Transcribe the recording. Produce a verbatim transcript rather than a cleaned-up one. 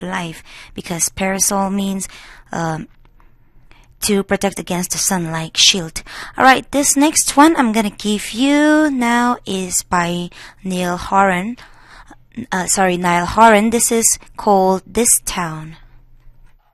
life, because parasol means um, to protect against the sun, like shield. Alright, this next one I'm gonna give you now is by Neil Horan. Uh, sorry, Niall Horan. This is called This Town.